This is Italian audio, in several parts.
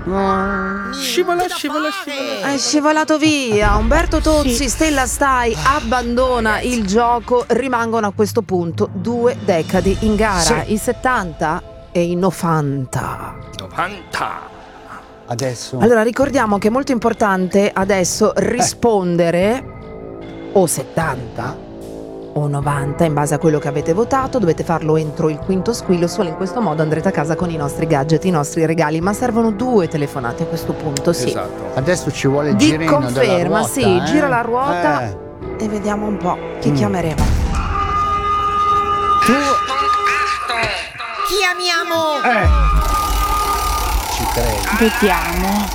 Scivola. È scivolato via. Umberto Tozzi, Stella Stai abbandona il gioco. Rimangono a questo punto 2 decadi in gara, i 70 e i 90. Adesso. Allora ricordiamo che è molto importante adesso rispondere o 70 o 90 in base a quello che avete votato. Dovete farlo entro il quinto squillo, solo in questo modo andrete a casa con i nostri gadget, i nostri regali. Ma servono 2 telefonate a questo punto, sì. Esatto. Adesso ci vuole il Di girino conferma, della ruota, sì, gira la ruota e vediamo un po' chi chiameremo. Chiamiamo! Ci credo. Vediamo.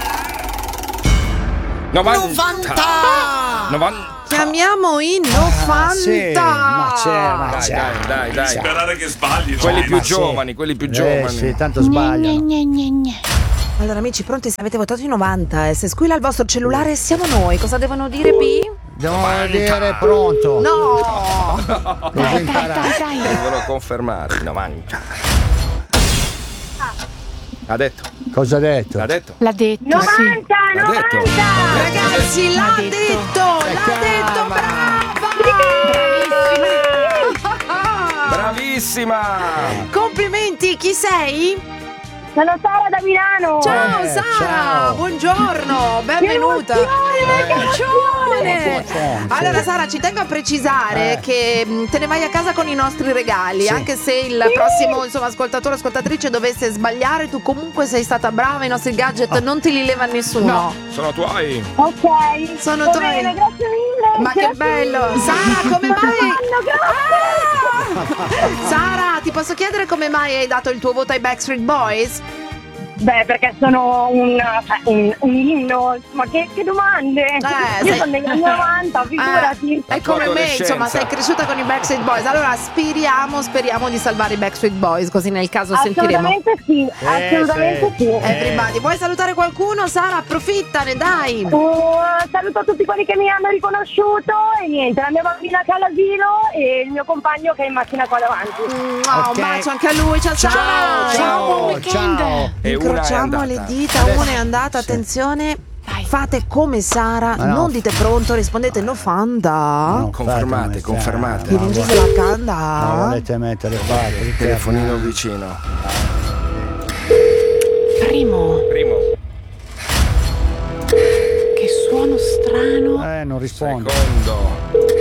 90. Chiamiamo i 90. Sì, ma c'è. Dai. Sperare che sbagli. Quelli più ma sì. giovani, Sì, tanto sbagliano. Allora amici, pronti? Se avete votato i 90 se squilla il vostro cellulare siamo noi. Cosa devono dire, P? Devo dire pronto. No! Così impara. Devono confermare i 90. Ha detto. Cosa ha detto? L'ha detto. L'ha detto, 90, sì. L'ha detto. Ragazzi, l'ha detto, Bravissima. Complimenti, chi sei? Sono Sara da Milano. Ciao Sara, ciao. buongiorno, benvenuta. Che emozione! Allora Sara, ci tengo a precisare che te ne vai a casa con i nostri regali, anche se il prossimo ascoltatore o ascoltatrice dovesse sbagliare, tu comunque sei stata brava, i nostri gadget non te li leva nessuno. Sono tuoi. Ok. Sono va tuoi. bene, grazie mille. Ma che bello! Sara, come mai? Sara, ti posso chiedere come mai hai dato il tuo voto ai Backstreet Boys? Beh, perché sono un inno. Ma che domande? Io sei- sono negli anni 90, figurati. È come me, adolescenza. insomma, sei cresciuta con i Backstreet Boys. Allora speriamo di salvare i Backstreet Boys, così nel caso sentiremo. Assolutamente sì, assolutamente sì. Everybody, vuoi salutare qualcuno? Sara, approfittane, dai. Saluto tutti quelli che mi hanno riconosciuto e niente, la mia bambina che è all'asilo e il mio compagno che è in macchina qua davanti. Un bacio anche a lui, ciao Sara. Ciao, buon weekend. Ciao. E una è Incrociamo le andata. dita, una è andata, attenzione. Fate come Sara, Ma no. non dite pronto, rispondete no fanda. No, Confermate. Chi vince la No, canda? volete mettere qua? Telefonino vicino. Primo. Che suono strano. Non rispondo. Secondo.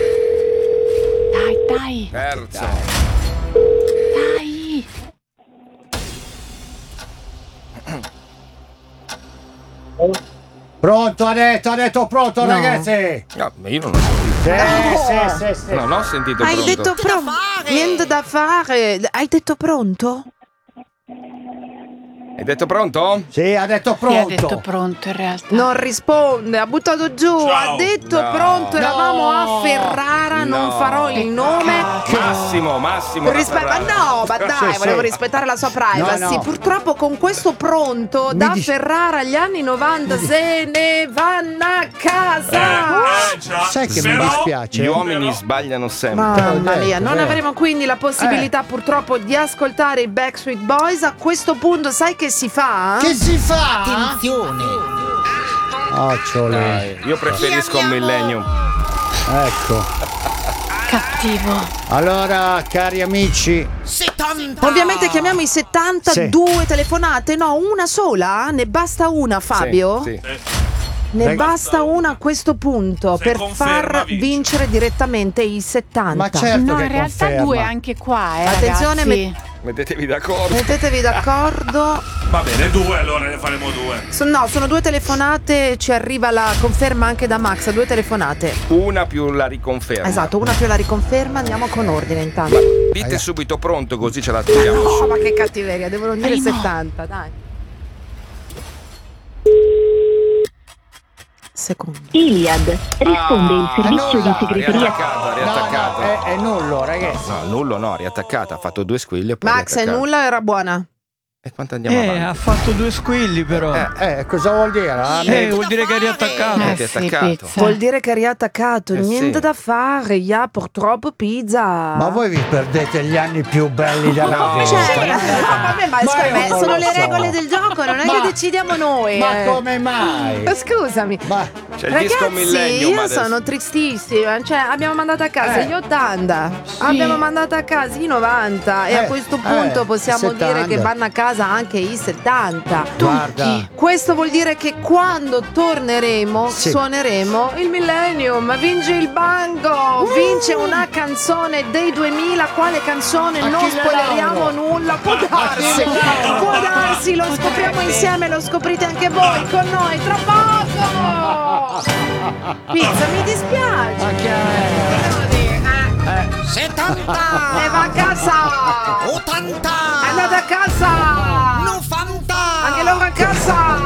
Dai. Terzo. Dai. Pronto, ha detto pronto, No. ragazzi. No, ma io non ho sentito. Sì. Non ho sentito Hai pronto. detto pronto? Niente da fare. Hai detto pronto? Hai detto pronto? Sì, ha detto Chi ha pronto. detto pronto in realtà? Non risponde, ha buttato giù, Ciao. ha detto No. pronto, eravamo a Ferrara, non No. farò il nome. Massimo da Ma Ferrara. no, ma dai, Sì, volevo sì. rispettare la sua privacy. No, no. Purtroppo con questo pronto da dici- Ferrara agli anni 90 se ne vanno a casa. Già. Sai che mi Però- dispiace? Gli uomini sbagliano sempre. Mamma detto, mia, non vero. avremo quindi la possibilità purtroppo di ascoltare i Backstreet Boys. A questo punto sai che si fa? Che si fa? Attenzione! Occioli. Dai, io preferisco un Millennium. Ecco. Cattivo. Allora, cari amici, 70! Ovviamente chiamiamo i 72 Sì. telefonate, no, una sola? Ne basta una, Fabio? Sì. Ne basta una a questo punto Se per conferma, far vince. vincere direttamente i 70. ma certo No, che in realtà conferma. 2 anche qua, Attenzione, ragazzi. Mettetevi d'accordo. Mettetevi d'accordo. Va bene, 2, allora ne faremo 2. No, sono 2 telefonate, ci arriva la conferma anche da Max, 2 telefonate. Una più la riconferma. Esatto, una più la riconferma, andiamo con ordine intanto. Dite subito pronto così ce la togliamo. Oh, ma che cattiveria, devono dire Primo. 70, dai. Secondo. Iliad risponde il servizio di segreteria. Riattaccata, riattaccata. No, è nullo, ragazzi. No, nullo no, riattaccata. Ha fatto 2 squilli e poi Max, è riattaccata. nulla o era buona? E quanto andiamo avanti? Ha fatto 2 squilli però. Cosa vuol dire? Vuol dire che è riattaccato. Ti è sì, attaccato. pizza. Vuol dire che è riattaccato, niente sì. da fare, purtroppo pizza. Ma voi vi perdete gli anni più belli della vita. vabbè, ma Ma io non sono lo le so. regole del gioco, non è Ma- che decidiamo noi. Ma come mai? Scusami. Ma C'è il disco Ragazzi, Millennium io adesso. sono tristissima. Cioè, abbiamo mandato a casa gli 80, abbiamo mandato a casa i 90 e a questo punto possiamo 70. dire che vanno a casa anche i 70. Guarda. Questo vuol dire che quando torneremo Sì. suoneremo il Millennium, vince il banco, vince una canzone dei 2000. Quale canzone? A Non chi le spoileriamo lauro? nulla. Può darsi, lo scopriamo insieme, lo scoprite anche voi con noi tra poco. Pizza, mi dispiace. Ma che è? 70, E va a casa. 80, Andate a casa. 90. Anche loro a casa.